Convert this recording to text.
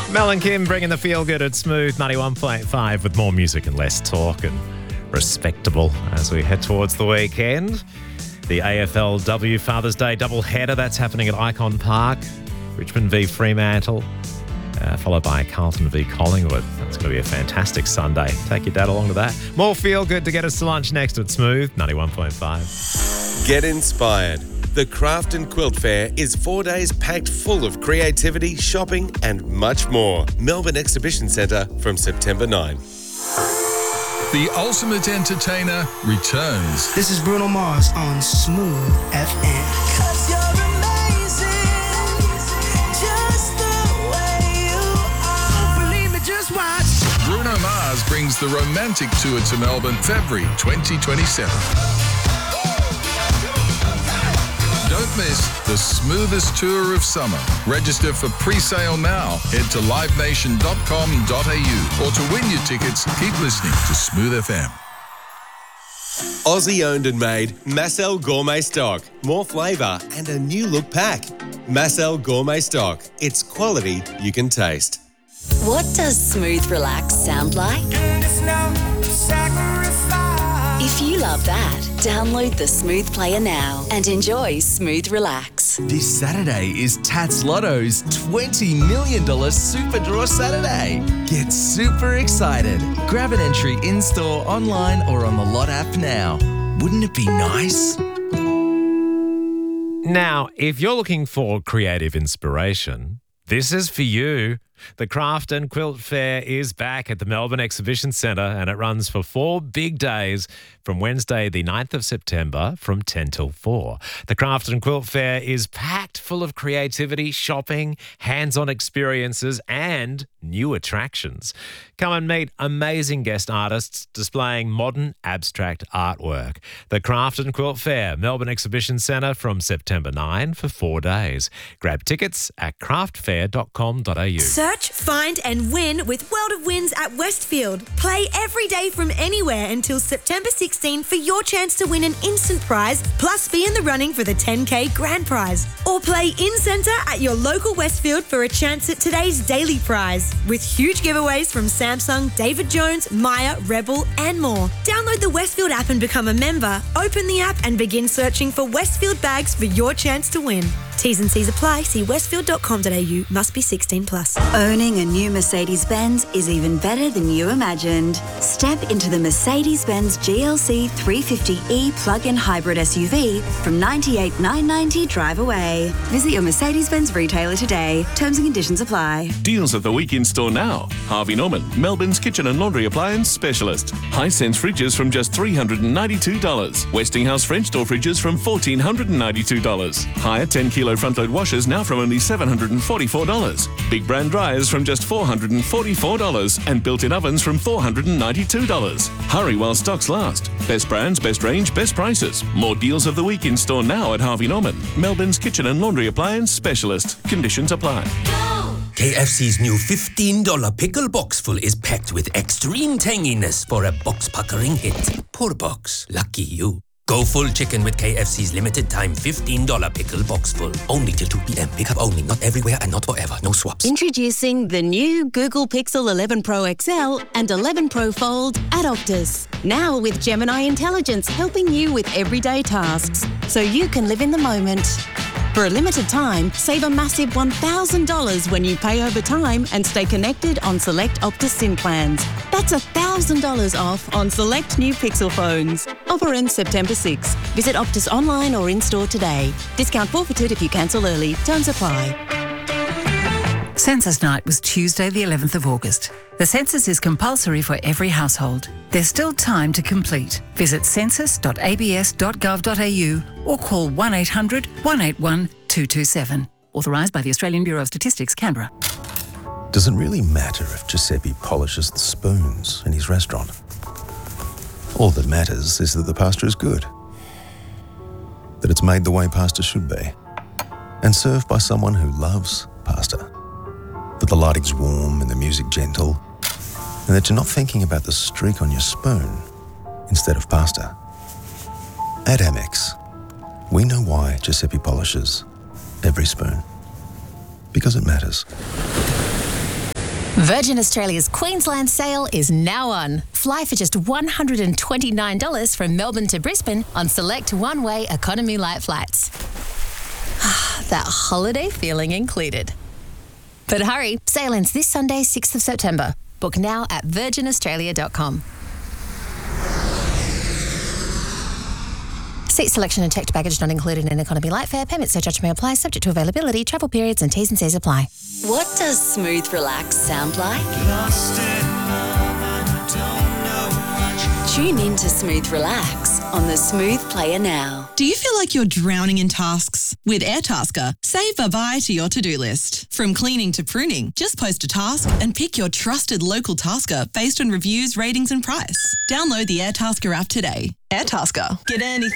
Mel and Kim bringing the feel good at Smooth 91.5 with more music and less talk and respectable as we head towards the weekend. The AFLW Father's Day double-header, that's happening at Icon Park. Richmond v Fremantle, followed by Carlton v Collingwood. That's going to be a fantastic Sunday. Take your dad along to that. More feel good to get us to lunch next at Smooth 91.5. Get inspired. The Craft and Quilt Fair is 4 days packed full of creativity, shopping and much more. Melbourne Exhibition Centre from September 9. The Ultimate Entertainer returns. This is Bruno Mars on Smooth FM. 'Cause you're amazing, just the way you are. Believe me, just watch. Bruno Mars brings the Romantic Tour to Melbourne, February 2027. Don't miss the smoothest tour of summer. Register for pre-sale now. Head to livenation.com.au or to win your tickets, keep listening to Smooth FM. Aussie owned and made Massel Gourmet Stock. More flavour and a new look pack. Massel Gourmet Stock. It's quality you can taste. What does Smooth Relax sound like? If you love that, download the Smooth Player now and enjoy Smooth Relax. This Saturday is Tats Lotto's $20 million Super Draw Saturday. Get super excited. Grab an entry in-store, online or on the Lot app now. Wouldn't it be nice? Now, if you're looking for creative inspiration, this is for you. The Craft and Quilt Fair is back at the Melbourne Exhibition Centre and it runs for 4 big days from Wednesday the 9th of September from 10 till 4. The Craft and Quilt Fair is packed full of creativity, shopping, hands-on experiences and new attractions. Come and meet amazing guest artists displaying modern abstract artwork. The Craft and Quilt Fair, Melbourne Exhibition Centre from September 9 for 4 days. Grab tickets at craftfair.com.au. Search, find and win with World of Wins at Westfield. Play every day from anywhere until September 16 for your chance to win an instant prize plus be in the running for the 10K grand prize. Or play in-centre at your local Westfield for a chance at today's daily prize with huge giveaways from Samsung, David Jones, Maya, Rebel and more. Download the Westfield app and become a member. Open the app and begin searching for Westfield bags for your chance to win. T's and C's apply. See westfield.com.au. Must be 16 plus. Owning a new Mercedes-Benz is even better than you imagined. Step into the Mercedes-Benz GLC 350e plug-in hybrid SUV from $98,990 drive away. Visit your Mercedes-Benz retailer today. Terms and conditions apply. Deals of the week in store now. Harvey Norman, Melbourne's kitchen and laundry appliance specialist. Hisense fridges from just $392. Westinghouse French door fridges from $1,492. Hire 10 kilo front load washers now from only $744. Big brand dryers from just $444 and built-in ovens from $492. Hurry while stocks last. Best brands, best range, best prices. More deals of the week in store now at Harvey Norman, Melbourne's kitchen and laundry appliance specialist. Conditions apply. KFC's new $15 pickle box full is packed with extreme tanginess for a box-puckering hit. Poor box. Lucky you. Go full chicken with KFC's limited time $15 pickle box full. Only till 2 p.m. Pick up only, not everywhere and not forever. No swaps. Introducing the new Google Pixel 11 Pro XL and 11 Pro Fold at Optus. Now with Gemini Intelligence helping you with everyday tasks so you can live in the moment. For a limited time, save a massive $1,000 when you pay over time and stay connected on select Optus SIM plans. That's $1,000 off on select new Pixel phones. Offer ends September 6. Visit Optus online or in-store today. Discount forfeited if you cancel early. Terms apply. Census night was Tuesday the 11th of August. The census is compulsory for every household. There's still time to complete. Visit census.abs.gov.au or call 1800 181 227. Authorised by the Australian Bureau of Statistics, Canberra. Does it really matter if Giuseppe polishes the spoons in his restaurant? All that matters is that the pasta is good. That it's made the way pasta should be. And served by someone who loves pasta. That the lighting's warm and the music gentle. And that you're not thinking about the streak on your spoon instead of pasta. At Amex, we know why Giuseppe polishes every spoon. Because it matters. Virgin Australia's Queensland sale is now on. Fly for just $129 from Melbourne to Brisbane on select one-way economy light flights. That holiday feeling included. But hurry, sale ends this Sunday, 6th of September. Book now at virginaustralia.com. Seat selection and checked baggage not included in economy light fare. Payment surcharge may apply, subject to availability, travel periods and T's and C's apply. What does smooth relax sound like? Tune in to Smooth Relax on the Smooth Player now. Do you feel like you're drowning in tasks? With Airtasker, say bye-bye to your to-do list. From cleaning to pruning, just post a task and pick your trusted local tasker based on reviews, ratings and price. Download the Airtasker app today. Airtasker. Get anything